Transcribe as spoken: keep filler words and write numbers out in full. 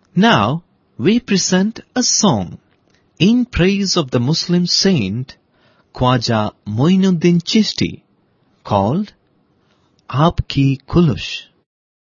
Now we present a song in praise of the Muslim saint Khwaja Moinuddin Chishti called Aapki Khulush.